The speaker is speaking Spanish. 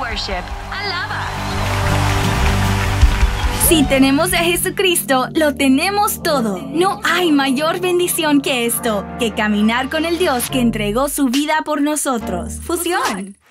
worship. Alaba. Si tenemos a Jesucristo, lo tenemos todo. No hay mayor bendición que esto, que caminar con el Dios que entregó su vida por nosotros. Fusión.